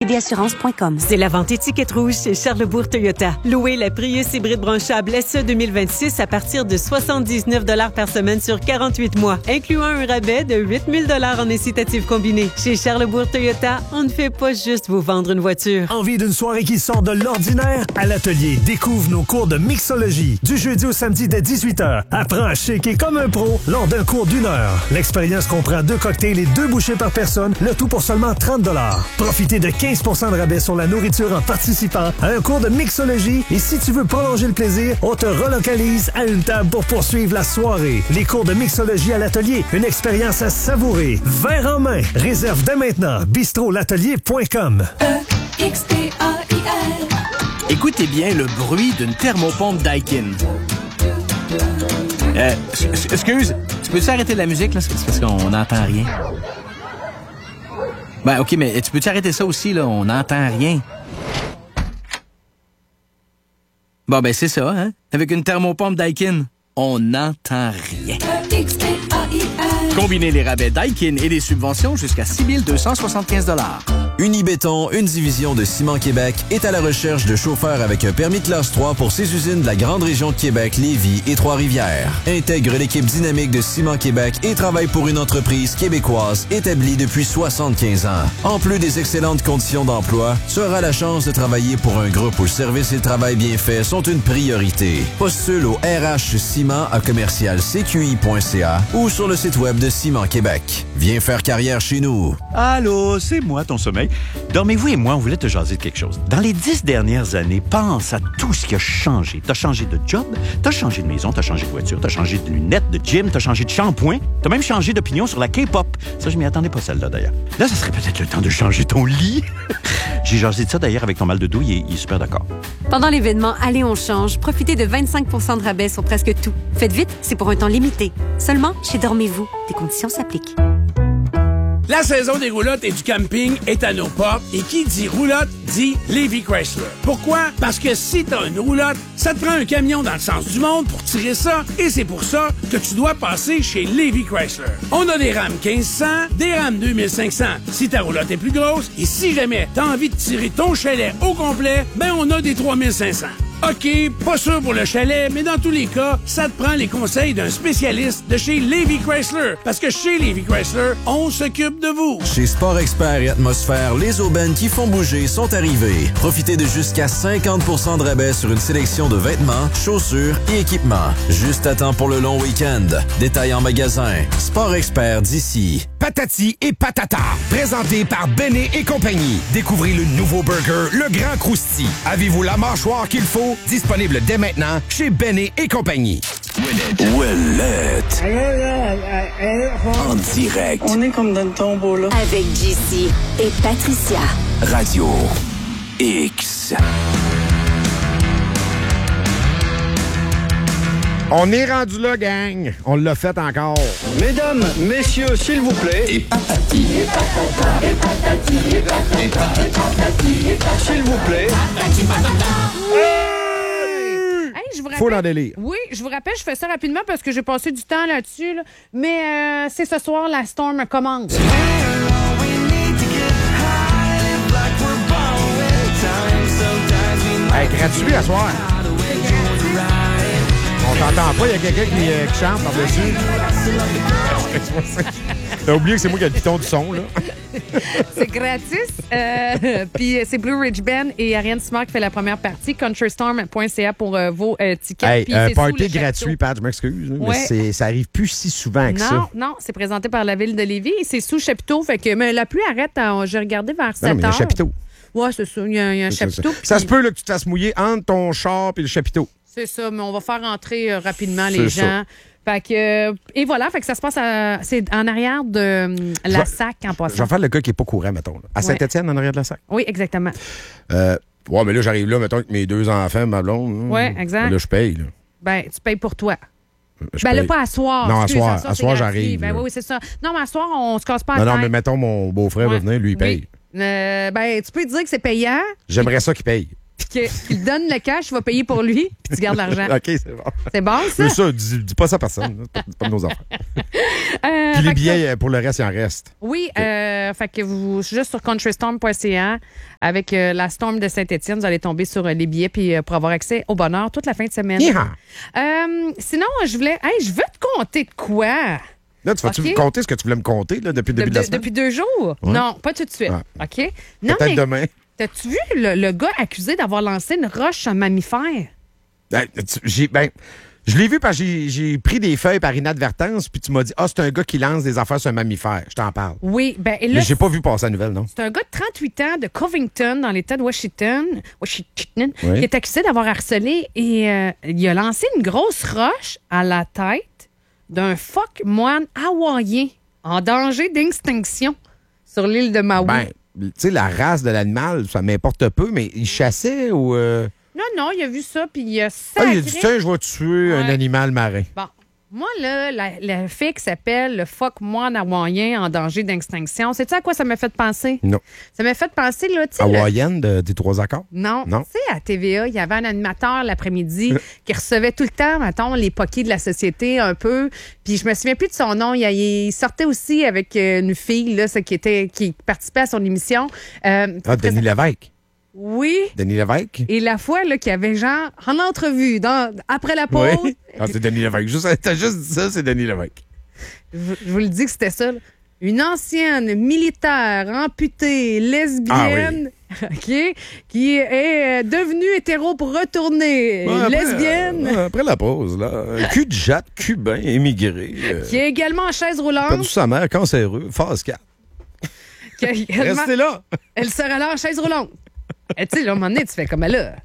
cbassurance.com. C'est la vente étiquette rouge chez Charlesbourg Toyota. Louez la Prius hybride branchable SE 2026 à partir de 79 $ par semaine sur 48 mois, incluant un rabais de 8 000 $ en incitatif combiné. Chez Charlesbourg Toyota, on ne fait pas juste vous vendre une voiture. Envie d'une soirée qui sort de l'ordinaire? À l'atelier, découvre nos cours de mixologie. Du jeudi au samedi dès 18h. Apprends à shaker comme un pro lors d'un cours d'1 heure. L'expérience comprend 2 cocktails et 2 bouchées par personne, le tout pour seulement 30 $. Profitez de 15 % de rabais sur la nourriture en participant à un cours de mixologie et si tu veux prolonger le plaisir, on te relocalise à une table pour poursuivre la soirée. Les cours de mixologie à l'atelier, une expérience à savourer. Verre en main. Réserve dès maintenant. bistrolatelier.com. Écoutez bien le bruit d'une thermopompe Daikin. Excuse, tu peux-tu arrêter la musique, là? C'est parce qu'on n'entend rien. Ben, OK, mais tu peux-tu arrêter ça aussi, là? On n'entend rien. Bon, ben, c'est ça, hein? Avec une thermopompe Daikin, on n'entend rien. Combinez les rabais Daikin et les subventions jusqu'à 6 275 $. Unibéton, une division de Ciment Québec, est à la recherche de chauffeurs avec un permis classe 3 pour ses usines de la grande région de Québec, Lévis et Trois-Rivières. Intègre l'équipe dynamique de Ciment Québec et travaille pour une entreprise québécoise établie depuis 75 ans. En plus des excellentes conditions d'emploi, tu auras la chance de travailler pour un groupe où le service et le travail bien fait sont une priorité. Postule au rhciment@commercialcqi.ca ou sur le site web de Ciment Québec. Viens faire carrière chez nous. Allô, c'est moi, ton sommeil. Dormez-vous et moi, on voulait te jaser de quelque chose. Dans les 10 dernières années, pense à tout ce qui a changé. T'as changé de job, t'as changé de maison, t'as changé de voiture, t'as changé de lunettes, de gym, t'as changé de shampoing, t'as même changé d'opinion sur la K-pop. Ça, je m'y attendais pas, celle-là, d'ailleurs. Là, ça serait peut-être le temps de changer ton lit. J'ai jasé de ça, d'ailleurs, avec ton mal de dos, il est super d'accord. Pendant l'événement Allez, on change, profitez de 25 % de rabais sur presque tout. Faites vite, c'est pour un temps limité. Seulement chez Dormez-vous. Des conditions s'appliquent. La saison des roulottes et du camping est à nos portes et qui dit roulotte dit Lévis Chrysler. Pourquoi? Parce que si t'as une roulotte, ça te prend un camion dans le sens du monde pour tirer ça et c'est pour ça que tu dois passer chez Lévis Chrysler. On a des rames 1500, des rames 2500 si ta roulotte est plus grosse et si jamais t'as envie de tirer ton chalet au complet, ben on a des 3500. OK, pas sûr pour le chalet, mais dans tous les cas, ça te prend les conseils d'un spécialiste de chez Lévis Chrysler. Parce que chez Lévis Chrysler, on s'occupe de vous. Chez Sport Expert et Atmosphère, les aubaines qui font bouger sont arrivées. Profitez de jusqu'à 50 % de rabais sur une sélection de vêtements, chaussures et équipements. Juste à temps pour le long week-end. Détails en magasin. Sport Expert d'ici. Patati et Patata, présenté par Béné et compagnie. Découvrez le nouveau burger, le Grand Crousti. Avez-vous la mâchoire qu'il faut? Disponible dès maintenant chez Béné et compagnie. Ouellette. En direct. On est comme dans le tombeau, là. Avec JC et Patricia. Radio X. On est rendu là, gang. On l'a fait encore. Mesdames, messieurs, s'il vous plaît. Et patati. Et patata. Et patati. Et patata. Et patati. Et patata. S'il vous plaît. Patati patata. Je vous rappelle, faut l'en délire. Oui, je vous rappelle, je fais ça rapidement parce que j'ai passé du temps là-dessus. Là. Mais c'est ce soir, la Storm commence. Hey, gratuit à soir. On t'entend pas, il y a quelqu'un qui chante par-dessus. T'as oublié que c'est moi qui ai le piton du son, là. C'est gratis. Puis c'est Blue Ridge Band et Ariane Simard qui fait la première partie. Countrystorm.ca pour vos tickets. Hey, party gratuit, Pat, je m'excuse. Ouais. Mais ça arrive plus si souvent que ça. Non, c'est présenté par la ville de Lévis et c'est sous chapiteau. Fait que mais la pluie arrête. J'ai regardé vers 7 heures. Il y a un chapiteau. Ouais, c'est ça. Il y a un chapiteau. Ça se peut là, que tu te fasses mouiller entre ton char et le chapiteau. C'est ça, mais on va faire entrer rapidement les gens. Fait que, et voilà, fait que ça se passe c'est en arrière de la SAC en passant. Je vais faire le gars qui n'est pas courant, mettons. Là. À Saint-Étienne, en arrière de la SAC? Oui, exactement. Ouais, mais là, j'arrive là, mettons, avec mes 2 enfants, ma blonde. Oui, exact. Là, je paye. Là. Ben, tu payes pour toi. Là, pas à soir. Non, à soir. À soir, j'arrive. Ben oui, c'est ça. Non, mais à soir, on se casse pas la tête. Non, mais mettons, mon beau-frère va venir, lui, il paye. Ben, tu peux dire que c'est payant. J'aimerais ça qu'il paye. qu'il donne le cash, il va payer pour lui, puis tu gardes l'argent. OK, c'est bon. C'est bon, ça? C'est ça, dis pas ça à personne. C'est pas de nos affaires. Puis les billets, pour le reste, il en reste. Oui, fait que vous, juste sur countrystorm.ca, avec la Storm de Saint-Étienne, vous allez tomber sur les billets puis pour avoir accès au bonheur toute la fin de semaine. Sinon, je veux te conter de quoi? Là, tu vas-tu me compter ce que tu voulais me compter là, depuis le début de la semaine? Depuis 2 jours? Ouais. Non, pas tout de suite. Ah. OK? Non, peut-être demain. T'as-tu vu le gars accusé d'avoir lancé une roche sur un mammifère? Je l'ai vu parce que j'ai pris des feuilles par inadvertance, puis tu m'as dit, c'est un gars qui lance des affaires sur un mammifère. Je t'en parle. Oui, et là, mais j'ai pas vu passer la nouvelle, non? C'est un gars de 38 ans de Covington, dans l'État de Washington, qui est accusé d'avoir harcelé et il a lancé une grosse roche à la tête d'un phoque moine hawaïen en danger d'extinction sur l'île de Maui. Tu sais, la race de l'animal, ça m'importe peu, mais il chassait ou... Non, il a vu ça, puis il a sacré... il a dit, tiens, je vais tuer un animal marin. Bon. Moi, là, le fait qui s'appelle le phoque moine hawaïen en danger d'extinction, sais-tu à quoi ça m'a fait penser? Non. Ça m'a fait penser, là, tu sais... Hawaïenne des 3 accords? Non. Tu sais, à TVA, il y avait un animateur l'après-midi qui recevait tout le temps, mettons, les poquets de la société un peu. Puis je me souviens plus de son nom. Il sortait aussi avec une fille, là, qui participait à son émission. Denis Lévesque. Oui. Denis Lévesque. Et la fois là, qu'il y avait genre en entrevue, après la pause. Oui. C'est Denis Lévesque. T'as juste dit ça, c'est Denis Lévesque. Je vous le dis que c'était ça. Là. Une ancienne militaire amputée, lesbienne, qui est devenue hétéro pour retourner lesbienne. Après la pause, là. Cul de jatte cubain émigré. Qui est également en chaise roulante. Perdu sa mère, cancéreux, phase 4. Restez là. Elle sera là en chaise roulante. Tu sais, là, à un moment donné, tu fais comme elle là.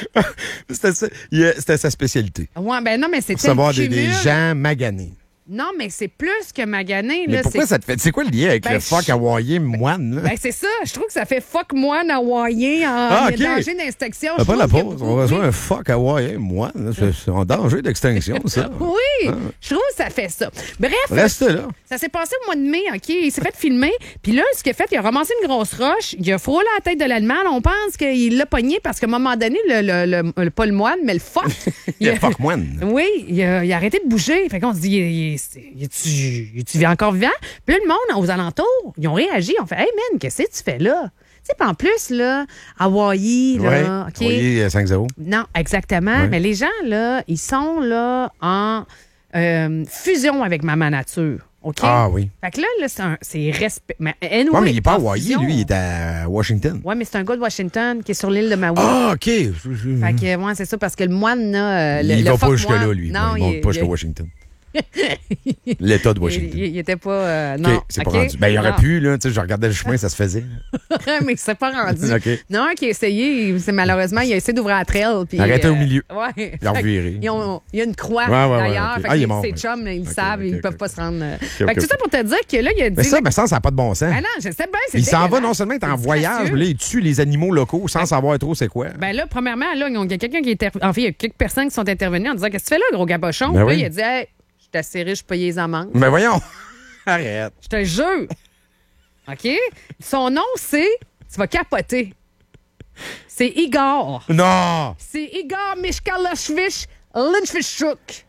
C'était sa spécialité. Ouais, non, mais c'était. Pour savoir des gens maganés. Non, mais c'est plus que magané. Mais pourquoi ça te fait... C'est quoi le lien avec le phoque hawaïen moine? Là? C'est ça. Je trouve que ça fait phoque moine hawaïen en danger d'extinction. Après la pause, on reçoit un phoque hawaïen moine. C'est en danger d'extinction, ça. Oui, je trouve que ça fait ça. Bref, reste là. Ça s'est passé au mois de mai, OK? Il s'est fait filmer. Puis là, ce qu'il a fait, il a ramassé une grosse roche. Il a frôlé la tête de l'animal. On pense qu'il l'a pogné parce qu'à un moment donné, pas le moine, mais le phoque. Le phoque moine. Oui, il a arrêté de bouger. Fait qu'on se dit, tu vis encore vivant? Puis là, le monde aux alentours, ils ont réagi. On fait, hey man, qu'est-ce que tu fais là? Tu sais, en plus, là, Hawaï, là, OK? Hawaï 5-0. Non, exactement. Ouais. Mais les gens, là, ils sont là en fusion avec Maman Nature. OK? Ah oui. Fait que là, c'est respect. Mais mais il n'est pas à Hawaï, lui, il est à Washington. Oui, mais c'est un gars de Washington qui est sur l'île de Maui. Ah, OK. Fait que, ouais, c'est ça, parce que le moine, là, il va pas jusque-là, lui. Non, il va pas jusqu'à Washington. L'État de Washington. Il était pas... non. C'est pas rendu. Il aurait pu, là. Tu sais, je regardais le chemin, ça se faisait. Mais c'est pas rendu. Okay. Non, qui a essayé, malheureusement, il a essayé d'ouvrir la trail. Arrêtez au milieu. Ouais. Il a reviré. Il y a une croix d'ailleurs. Okay. Il est mort. Ses chums, ils le savent, ils peuvent pas se rendre. Fait que tout ça pour te dire que là, il a dit. Mais ça n'a pas de bon sens. Ben non, je sais bien. Il s'en va non seulement être en voyage, mais là, il tue les animaux locaux sans savoir trop c'est quoi. Ben là, premièrement, là, il y a quelqu'un qui est. En fait, il y a quelques personnes qui sont intervenues en disant qu'est-ce que tu fais là, gros gabochon? Ben il a dit, hey, je suis assez riche, je paye les amendes. Mais voyons. Arrête. Je te jure. OK? Son nom, c'est. Tu vas capoter. C'est Igor. Non! C'est Igor Mishkalashvich Lynchfishuk.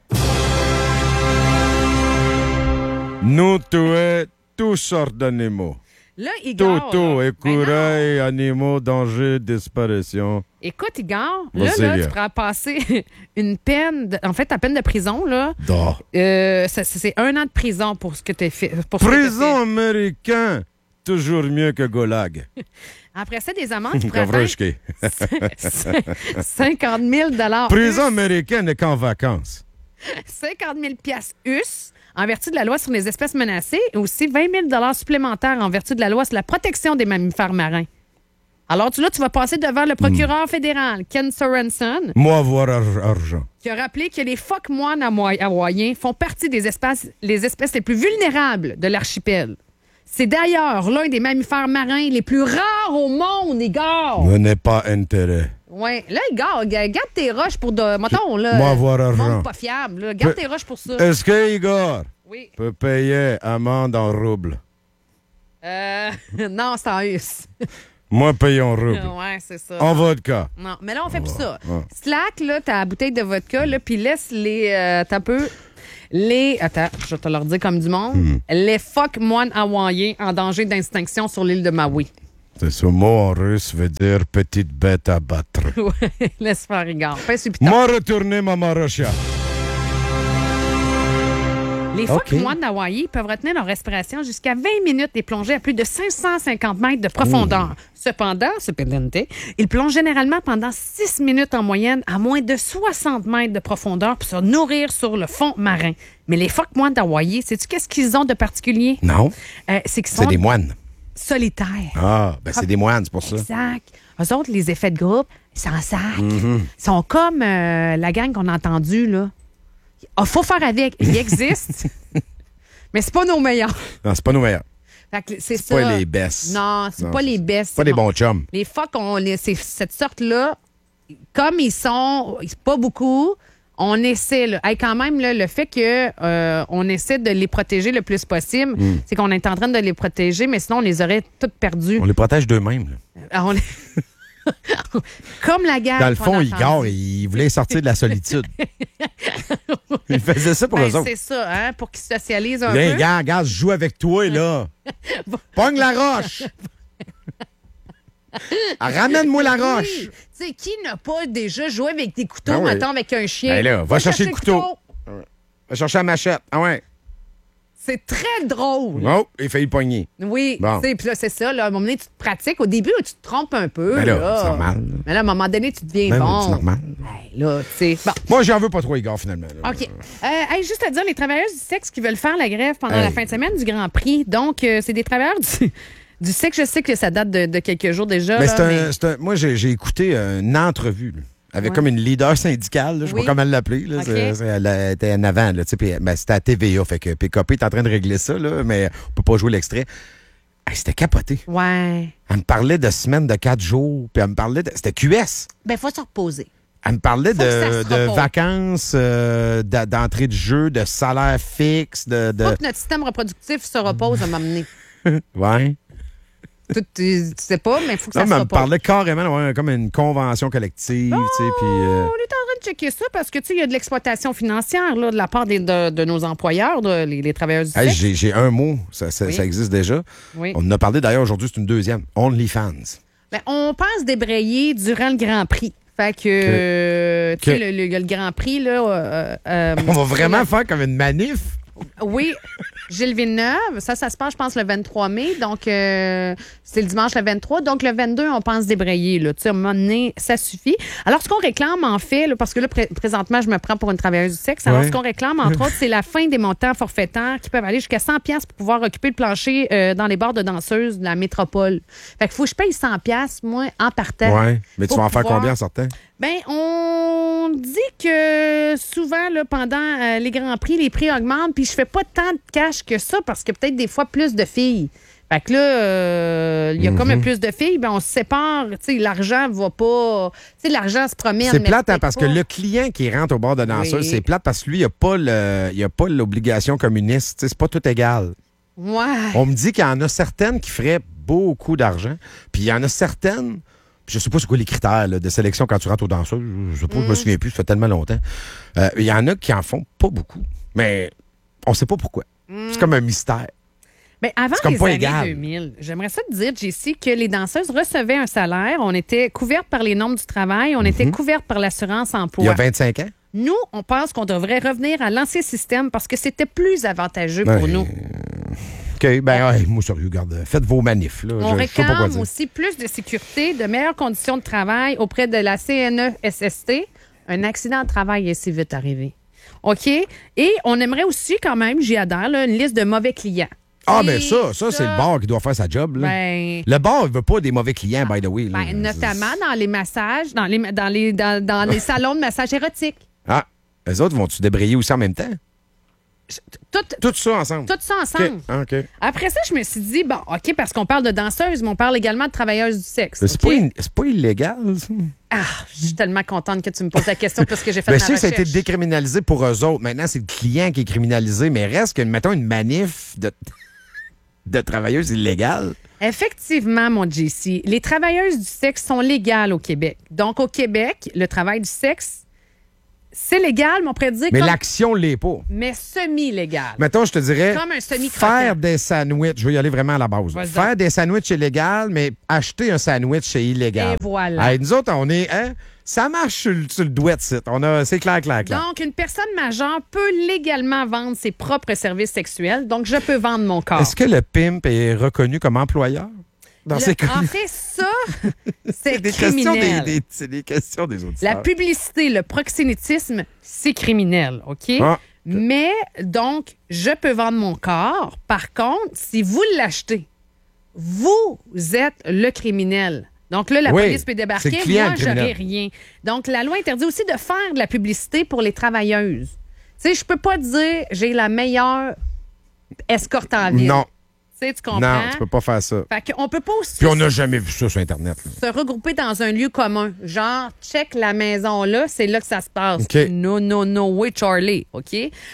Nous tuons toutes sortes d'animaux. Là, Igor. Toto, écureuils, animaux, danger, disparition. Écoute, Igor, là, tu pourras passer une peine, en fait, ta peine de prison, là. C'est 1 an de prison pour ce que tu as fait. Prison américain, toujours mieux que Golag. Après ça, des amendes qui pourraient atteindre 50 000 Prison américaine n'est qu'en vacances. 50 000 US en vertu de la loi sur les espèces menacées et aussi 20 000 supplémentaires en vertu de la loi sur la protection des mammifères marins. Alors, tu vas passer devant le procureur fédéral, Ken Sorensen. Moi, avoir argent. Qui a rappelé que les phoques moines hawaïens font partie des espèces les plus vulnérables de l'archipel. C'est d'ailleurs l'un des mammifères marins les plus rares au monde, Igor. Je n'ai pas intérêt. Oui. Là, Igor, garde tes roches pour mettons, là. Moi, avoir argent. Pas fiable, là. Garde tes roches pour ça. Est-ce que Igor peut payer amende en roubles? Non, c'est en US. Moi, payons rouble. Ouais, c'est ça. En vodka. Non, mais là, on fait plus ça. Ouais. Slack, là, t'as la bouteille de vodka, là, puis laisse les... t'as peu... Attends, je vais te leur dire comme du monde. Les phoques moines hawaïens en danger d'extinction sur l'île de Maui. C'est ce mot en russe veut dire petite bête à battre. Ouais, laisse faire rigueur. Fais ce putain. Moi, retourner, Maman Rocha. Les phoques OK. moines d'Hawaï peuvent retenir leur respiration jusqu'à 20 minutes et plonger à plus de 550 mètres de profondeur. Cependant, ils plongent généralement pendant 6 minutes en moyenne à moins de 60 mètres de profondeur pour se nourrir sur le fond marin. Mais les phoques moines d'Hawaï, sais-tu qu'est-ce qu'ils ont de particulier? Non. C'est qu'ils sont C'est des moines. solitaires. Ah, ben c'est des moines, c'est pour ça. Exact. Eux autres, les effets de groupe, ils s'en sac. Ils sont comme la gang qu'on a entendue, là. Il faut faire avec. Ils existent, mais c'est pas nos meilleurs. Non, c'est pas nos meilleurs. Fait que c'est C'est pas les best. Non, c'est pas les best. C'est pas des bons chums. Les phoques, c'est cette sorte-là, comme ils sont pas beaucoup, on essaie. Là, quand même, là, le fait qu'on essaie de les protéger le plus possible, c'est qu'on est en train de les protéger, mais sinon, on les aurait toutes perdues. On les protège d'eux-mêmes. Là. Comme la guerre. Dans le fond, Igor, il voulait sortir de la solitude. Il faisait ça pour eux autres. C'est ça, hein, pour qu'ils socialisent un Viens, peu. regarde, je joue avec toi, là. Pogne la roche. Ramène-moi la roche. Oui. Tu sais, qui n'a pas déjà joué avec des couteaux, Ah oui. mettons, avec un chien? Ben là, va chercher le couteau. Va chercher la machette. Ah ouais. C'est très drôle. Oh, il a failli le pogner. Oui, Bon. tu sais, puis là, c'est ça. Là, à un moment donné, tu te pratiques. Au début, tu te trompes un peu. Ben là, c'est normal. Mais là, à un moment donné, tu deviens Ben, bon. c'est normal. Hey, là, tu sais. Bon. Moi, j'en veux pas trop, Igor, finalement. Là. OK. Hey, juste à dire, les travailleurs du sexe qui veulent faire la grève pendant Hey. la fin de semaine du Grand Prix. Donc, c'est des travailleurs du sexe. Je sais que ça date de quelques jours déjà. Mais là, moi, j'ai écouté une entrevue là, avec comme une leader syndicale. Là, je sais Oui. pas comment l'appeler. Là, OK. elle était en avant. Là, tu sais, puis, ben, c'était à TVA. Fait que PKP est en train de régler ça, là, mais on peut pas jouer l'extrait. Hey, c'était capoté. Ouais. Elle me parlait de semaines de 4 jours. Puis elle me parlait de... C'était QS. Ben, faut se reposer. Elle me parlait Faut que ça se de repose. vacances, d'entrée de jeu, de salaire fixe, de... Faut que notre système reproductif se repose à m'amener. Ouais. Tu sais pas, mais il faut que Non, ça mais se elle me repose. parlait carrément d'avoir comme une convention collective, tu sais, puis... On est en train de checker ça parce que, tu sais, il y a de l'exploitation financière là, de la part de nos employeurs, les travailleurs du Hey, sexe. j'ai un mot, ça Oui. existe déjà. Oui. On en a parlé d'ailleurs aujourd'hui, c'est une deuxième. OnlyFans. Ben, on pense débrayer durant le Grand Prix. Fait que, tu sais, il y a le Grand Prix, là... On va vraiment faire comme une manif? Oui, Gilles Villeneuve. Ça se passe, je pense, le 23 mai. Donc, c'est le dimanche le 23. Donc, le 22, on pense débrayer. Là. Tu sais, à un moment donné, ça suffit. Alors, ce qu'on réclame, en fait, là, parce que là, présentement, je me prends pour une travailleuse du sexe. Alors, Ouais. ce qu'on réclame, entre autres, c'est la fin des montants forfaitaires qui peuvent aller jusqu'à 100$ pour pouvoir occuper le plancher dans les bars de danseuses de la métropole. Fait qu'il faut que je paye 100$, moi, en partant. Ouais. Mais tu pour vas en faire pouvoir- combien en sortant? Ben, on dit que souvent, là, pendant les Grands Prix, les prix augmentent, puis je fais pas tant de cash que ça parce que peut-être des fois plus de filles. Fait que là, il y a comme un plus de filles, ben on se sépare, tu sais, l'argent va pas... Tu sais, l'argent se promène. C'est mais plate, hein, peut-être parce que pas. le client qui rentre au bord de danseuse, Oui. c'est plate parce que lui, il n'y a pas l'obligation communiste. Tu sais, c'est pas tout égal. Ouais. On me dit qu'il y en a certaines qui feraient beaucoup d'argent, puis il y en a certaines... Je sais pas c'est quoi les critères là, de sélection quand tu rentres aux danseuses. Je sais pas, je me souviens plus, ça fait tellement longtemps. Il y en a qui en font pas beaucoup, mais on sait pas pourquoi. C'est comme un mystère. Ben, avant C'est comme les pas années égal. 2000, j'aimerais ça te dire, Jessie, que les danseuses recevaient un salaire, on était couvertes par les normes du travail, on était couvertes par l'assurance emploi. Il y a 25 ans? Nous, on pense qu'on devrait revenir à l'ancien système parce que c'était plus avantageux Ouais. pour nous. OK, ben, ouais, moi, sérieux, regarde, faites vos manifs. Là. On Je sais pas quoi réclame dire. aussi plus de sécurité, de meilleures conditions de travail auprès de la CNESST. Un accident de travail est si vite arrivé. OK? Et on aimerait aussi, quand même, j'y adhère, là, une liste de mauvais clients. Ah, Et mais ça, c'est le bar qui doit faire sa job. Là. Ben, Le bar, il veut pas des mauvais clients, by the way. Là. ben, notamment dans les massages, dans les salons de massage érotique. Ah, les autres vont-tu débrayer aussi en même temps? Tout ça ensemble. Tout ça ensemble. OK. Ah, OK. Après ça, je me suis dit, bon, OK, parce qu'on parle de danseuses, mais on parle également de travailleuses du sexe. C'est OK? pas illégal, ça. Ah, je suis tellement contente que tu me poses la question parce que j'ai fait Ben, ma je sais que ça a été recherche. décriminalisé pour eux autres. Maintenant, c'est le client qui est criminalisé, mais reste que, mettons, une manif de travailleuses illégales. Effectivement, mon JC, les travailleuses du sexe sont légales au Québec. Donc, au Québec, le travail du sexe, c'est légal, mais on pourrait dire Mais comme... l'action l'est pas. Mais semi-légal. Mettons, je te dirais, Comme un semi-croquant. faire des sandwichs, je vais y aller vraiment à la base. Vas-y. Faire des sandwichs, c'est légal, mais acheter un sandwich, c'est illégal. Et voilà. Hey, nous autres, on est... Hein, ça marche sur le doigt de site. C'est clair. Donc, une personne majeure peut légalement vendre ses propres services sexuels. Donc, je peux vendre mon corps. Est-ce que le pimp est reconnu comme employeur? Dans ces cas En fait, ça, c'est des criminel. questions c'est des questions des auditeurs. La publicité, le proxénétisme, c'est criminel, OK? Ah. Mais, donc, je peux vendre mon corps. Par contre, si vous l'achetez, vous êtes le criminel. Donc là, la Oui, police peut c'est débarquer, le client moi, le criminel. j'aurais rien. Donc, la loi interdit aussi de faire de la publicité pour les travailleuses. Tu sais, je peux pas dire j'ai la meilleure escorte en ville. Non. Tu sais, tu comprends? Non, tu peux pas faire ça. Fait qu'on peut pas aussi Puis on n'a jamais vu ça sur Internet. là. se regrouper dans un lieu commun. Genre, check la maison là, c'est là que ça se passe. OK. No way, Charlie. OK?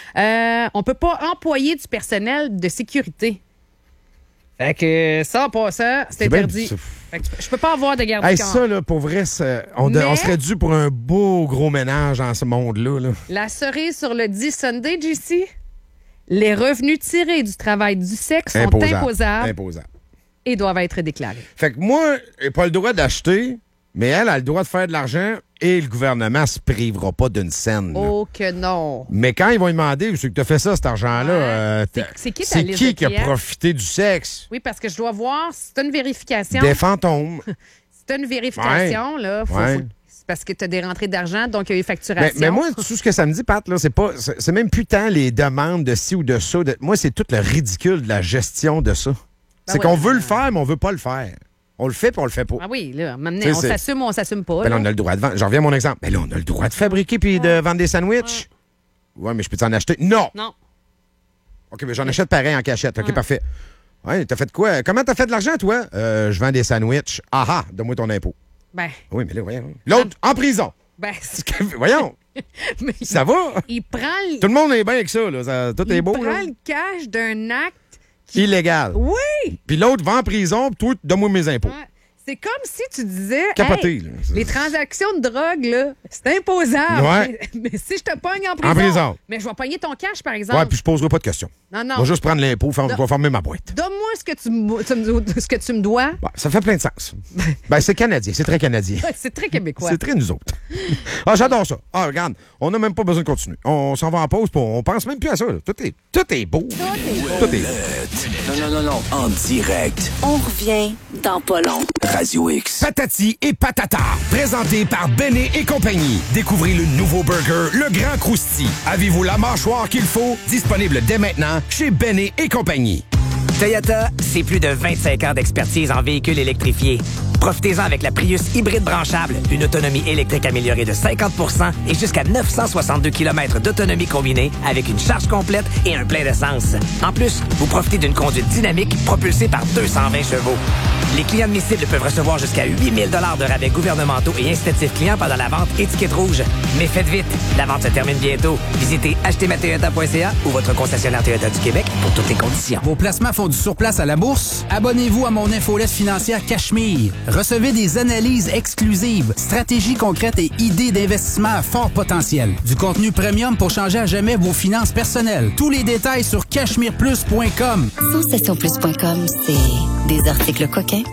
On peut pas employer du personnel de sécurité. Fait que ça, en passant, c'est bien- interdit. c'est- Fait que je peux pas avoir de garde Hey, du corps. ça, là, pour vrai, on Mais- serait dû pour un beau gros ménage dans ce monde-là. Là. La cerise sur le 10 Sunday, JC, les revenus tirés du travail du sexe sont imposables Imposable. et doivent être déclarés. Fait que moi, j'ai pas le droit d'acheter, mais elle a le droit de faire de l'argent et le gouvernement se privera pas d'une scène. là. Oh que non! Mais quand ils vont lui demander, c'est que tu as fait ça, cet argent-là, C'est qui ta c'est liste qui de qui a clients? profité du sexe? Oui, parce que je dois voir, c'est une vérification. Des fantômes. C'est une vérification, là. Ouais. C'est parce que tu as des rentrées d'argent, donc il y a eu facturation. Mais moi, tout ce que ça me dit, Pat, là, c'est même plus tant les demandes de ci ou de ça. Moi, c'est tout le ridicule de la gestion de ça. C'est qu'on veut le faire, mais on veut pas le faire. On le fait, puis on le fait pas. Ah oui, là, maintenant, Tu sais, on s'assume ou on s'assume pas. Ben là, là. on a le droit de vendre. J'en reviens à mon exemple. Ben là, on a le droit de fabriquer puis de vendre des sandwichs. Ouais, mais je peux t'en acheter? Non! Non. OK, mais j'en achète pareil en cachette. OK, parfait. Ouais, t'as fait quoi? Comment t'as fait de l'argent, toi? Je vends des sandwichs. Ah ah, donne-moi ton impôt. Ben, Oui, mais là, voyons. L'autre, en prison. ben, Voyons, mais ça va? il prend le, Tout le monde est bien avec ça, là. Tout est il beau, prend là. le cash d'un acte. Illégal. Oui! Puis l'autre va en prison, puis toi, donne-moi mes impôts. Ouais. C'est comme si tu disais. Capoté, hey, là. les transactions de drogue, là, c'est imposable. Ouais. Mais si je te pogne en prison. prison. Mais je vais pogner ton cash, par exemple. Ouais, puis je poserai pas de questions. Non, non. Je vais juste prendre l'impôt, je vais fermer ma boîte. Donne-moi ce que tu me dois. Ouais, ça fait plein de sens. Ben, c'est canadien, c'est très canadien. C'est très québécois. C'est très nous autres. Ah, j'adore ça. Ah, regarde, on n'a même pas besoin de continuer. On s'en va en pause, puis on pense même plus à ça. là. Tout est beau. Tout est beau. Non. En direct. On revient dans pas long. Radio X. Patati et patata, présenté par Béné et compagnie. Découvrez le nouveau burger, le Grand Crousty. Avez-vous la mâchoire qu'il faut? Disponible dès maintenant chez Béné et compagnie. Toyota, c'est plus de 25 ans d'expertise en véhicules électrifiés. Profitez-en avec la Prius hybride branchable, une autonomie électrique améliorée de 50% et jusqu'à 962 km d'autonomie combinée avec une charge complète et un plein d'essence. En plus, vous profitez d'une conduite dynamique propulsée par 220 chevaux. Les clients admissibles peuvent recevoir jusqu'à 8 000 $ de rabais gouvernementaux et incitatifs clients pendant la vente étiquette rouge. Mais faites vite, la vente se termine bientôt. Visitez achetezmatoyota.ca ou votre concessionnaire Toyota du Québec pour toutes les conditions. Vos placements font du surplace à la bourse? Abonnez-vous à mon infolette financière Cachemire. Recevez des analyses exclusives, stratégies concrètes et idées d'investissement à fort potentiel. Du contenu premium pour changer à jamais vos finances personnelles. Tous les détails sur cachemireplus.com. Sensationsplus.com, c'est des articles coquins,